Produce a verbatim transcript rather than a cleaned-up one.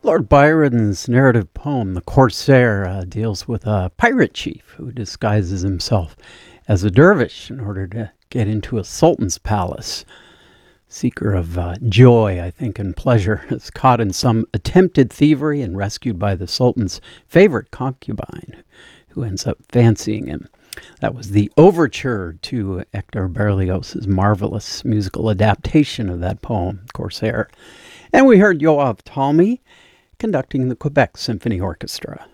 Lord Byron's narrative poem, The Corsair, uh, deals with a pirate chief who disguises himself as a dervish in order to get into a sultan's palace. Seeker of uh, joy, I think, and pleasure, is caught in some attempted thievery and rescued by the sultan's favorite concubine, who ends up fancying him. That was the overture to Hector Berlioz's marvelous musical adaptation of that poem, Corsair. And we heard Yoav Talmy conducting the Quebec Symphony Orchestra.